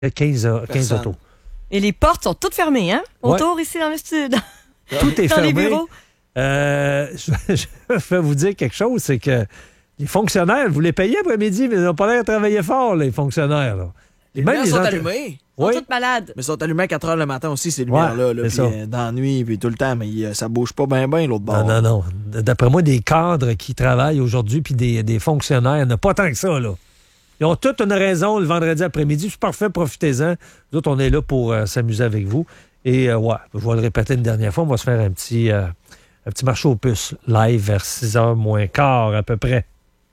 15 autos. Et les portes sont toutes fermées, hein? Autour, ici, dans le studio. Tout est dans fermé. les bureaux. Je vais vous dire quelque chose, c'est que les fonctionnaires, vous les payez après-midi, mais ils n'ont pas l'air de travailler fort, les fonctionnaires. Là. Les lumières sont allumées. Ils sont toutes malades. Mais ils sont allumés à 4 h le matin aussi, ces lumières-là. Là, puis, dans la nuit, puis tout le temps. Mais ça bouge pas bien, l'autre bord. Non. D'après moi, des cadres qui travaillent aujourd'hui, puis des fonctionnaires, il n'y en a pas tant que ça, là. Ils ont toute une raison le vendredi après-midi. C'est parfait, profitez-en. Nous autres, on est là pour s'amuser avec vous. Et je vais le répéter une dernière fois, on va se faire un petit marché aux puces live vers 6h moins quart à peu près.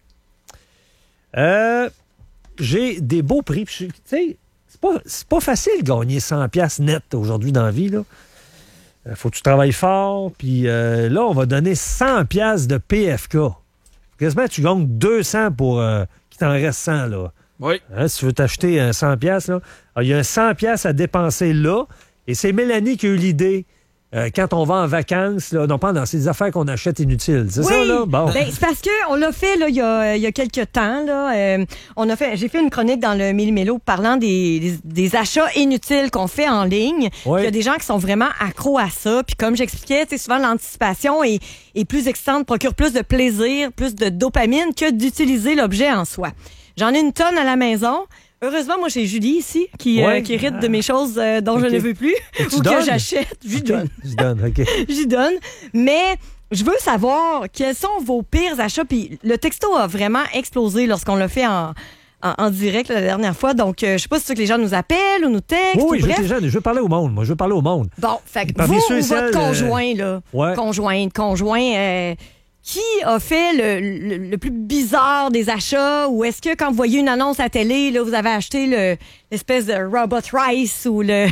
J'ai des beaux prix. Tu sais, c'est pas facile de gagner 100$ net aujourd'hui dans la vie, là. Faut que tu travailles fort. Puis là, on va donner 100$ de PFK. Quasiment, tu gagnes 200 pour qu'il t'en reste 100, là. Oui. Si tu veux t'acheter un 100$, là, il y a un 100$ à dépenser là. Et c'est Mélanie qui a eu l'idée. Quand on va en vacances, là, non pas dans ces affaires qu'on achète inutiles. C'est ça, là? Bon. Ben, c'est parce qu'on l'a fait là, il y a quelques temps. Là, j'ai fait une chronique dans le Méli-Mélo parlant des achats inutiles qu'on fait en ligne. Oui. Il y a des gens qui sont vraiment accros à ça. Puis comme j'expliquais, souvent l'anticipation est plus excitante, procure plus de plaisir, plus de dopamine que d'utiliser l'objet en soi. J'en ai une tonne à la maison. Heureusement, moi, j'ai Julie ici qui hérite de mes choses dont je ne veux plus ou que j'achète. J'y donne. J'y donne. Mais je veux savoir quels sont vos pires achats. Puis le texto a vraiment explosé lorsqu'on l'a fait en direct la dernière fois. Donc, je sais pas si c'est que les gens nous appellent ou nous textent. Oui, je veux parler au monde. Moi, je veux parler au monde. Bon, fait que vous ou votre conjoint, là, conjoint, qui a fait le plus bizarre des achats? Ou est-ce que quand vous voyez une annonce à la télé, là, vous avez acheté l'espèce de robot rice ou le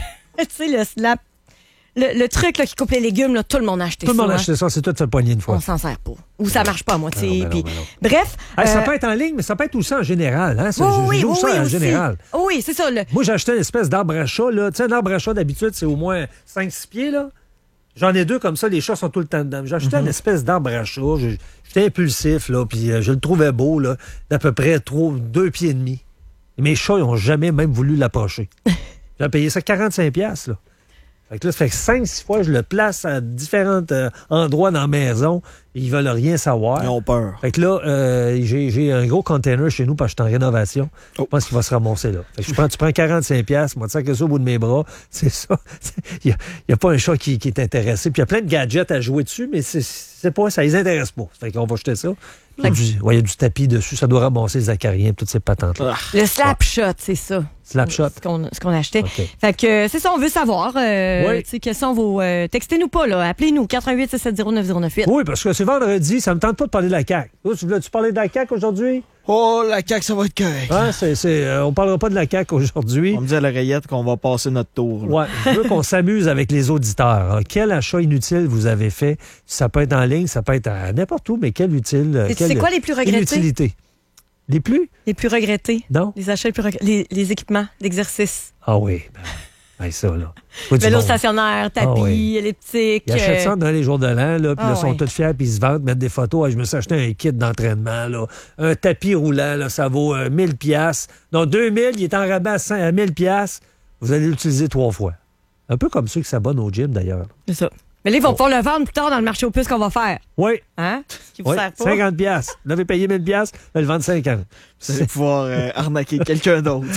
truc là, qui coupe les légumes, là, tout le monde a acheté ça. Tout le monde a acheté ça, c'est tout fait poigner une fois. On s'en sert pas. Ou ça marche pas à moitié. Non. Bref. Ça peut être en ligne, mais ça peut être aussi en général. Hein? En général. Oui, c'est ça. Moi, j'ai acheté une espèce d'arbre à chat. Tu sais, un arbre à chat, d'habitude, c'est au moins 5-6 pieds, là. J'en ai 2 comme ça, les chats sont tout le temps dedans. J'ai acheté une espèce d'arbre à chat. J'étais impulsif, là, puis je le trouvais beau, là, d'à peu près 2 pieds et demi. Et mes chats, ils n'ont jamais même voulu l'approcher. J'ai payé ça 45$, là. Fait que là, ça fait que 5-6 fois, je le place à différents endroits dans la maison. Et ils veulent rien savoir. Ils ont peur. Fait que là, j'ai un gros container chez nous parce que je suis en rénovation. Je pense qu'il va se ramasser là. Fait que tu prends 45$, moi, tu sais que ça au bout de mes bras. C'est ça. Il n'y a pas un chat qui est intéressé. Puis il y a plein de gadgets à jouer dessus, mais c'est pas, ça les intéresse pas. Fait qu'on va jeter ça. Il y a du tapis dessus. Ça doit ramasser les acariens, toutes ces patentes-là. Le slap-shot, c'est ça. Slap-shot. Ce qu'on achetait. Okay. Fait que c'est ça, on veut savoir. Quels sont vos... textez-nous pas, là. Appelez-nous, 88 670 9098. Oui, parce que c'est vendredi, ça me tente pas de parler de la CAQ. Tu voulais-tu parler de la CAQ aujourd'hui? Oh, la CAQ, ça va être correct. Hein, on parlera pas de la CAQ aujourd'hui. On me dit à l'oreillette qu'on va passer notre tour. Là. Ouais, je veux qu'on s'amuse avec les auditeurs. Alors, quel achat inutile vous avez fait? Ça peut être en ligne, ça peut être à n'importe où, mais quel utile? C'est quoi les plus regrettés? Inutilité. Les plus? Les plus regrettés. Non. Les achats les plus regrettés. Les équipements d'exercice. Ah oui. Ben ça, là. Vélo stationnaire, tapis, elliptique. Ils achètent ça dans les jours de l'an, là, puis là, ils sont tous fiers, puis ils se vendent, mettent des photos. Je me suis acheté un kit d'entraînement, là. Un tapis roulant, là, ça vaut 1000$. Donc, 2000, il est en rabat à 1000$. Vous allez l'utiliser 3 fois. Un peu comme ceux qui s'abonnent au gym, d'ailleurs. C'est ça. Mais là, ils vont pouvoir le vendre plus tard dans le marché aux puces qu'on va faire. Oui. Hein? Qui vous sert pas. 50$. Vous avez payé 1000$, vous allez le vendre 50$. Vous allez pouvoir arnaquer quelqu'un d'autre.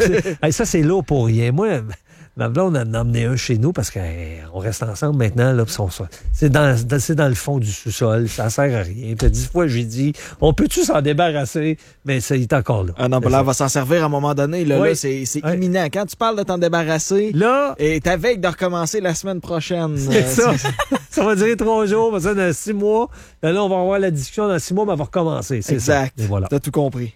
Ça, c'est lourd pour rien. Moi, ma blonde en a emmené un chez nous parce qu'on reste ensemble maintenant. Là, c'est dans le fond du sous-sol. Ça sert à rien. Puis 10 fois, j'ai dit, on peut-tu s'en débarrasser? Mais ça, il est encore là. Ah non, là, on va s'en servir à un moment donné. Là, c'est imminent. Quand tu parles de t'en débarrasser, là, et t'as veille de recommencer la semaine prochaine. C'est ça. Ça va durer 3 jours. Ça, dans 6 mois. Là, on va avoir la discussion dans 6 mois, mais on va recommencer. C'est exact. Ça. Et voilà. T'as tout compris.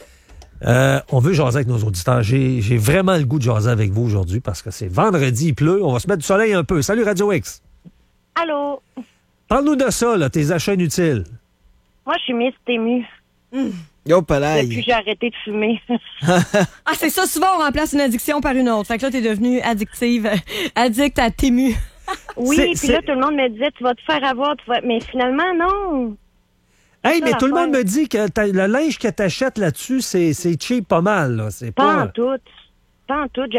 On veut jaser avec nos auditeurs. J'ai vraiment le goût de jaser avec vous aujourd'hui parce que c'est vendredi, il pleut. On va se mettre du soleil un peu. Salut Radio X. Allô? Parle-nous de ça, là, tes achats inutiles. Moi, je suis Miss Tému. Yo, palais. Depuis que j'ai arrêté de fumer. C'est ça. Souvent, on remplace une addiction par une autre. Fait que là, t'es devenue addictive. Addict à Tému. Oui, puis là, tout le monde me disait, tu vas te faire avoir. Mais finalement, non. Hey, mais tout le monde me dit que le linge que t'achètes là-dessus, c'est cheap pas mal. Là. C'est pas en tout. pas en tout.